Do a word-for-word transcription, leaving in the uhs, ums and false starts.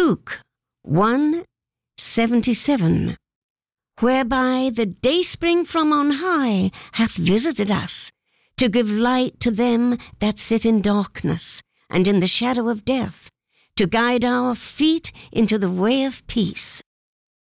Luke one seventy-seven, whereby the dayspring from on high hath visited us, to give light to them that sit in darkness and in the shadow of death, to guide our feet into the way of peace.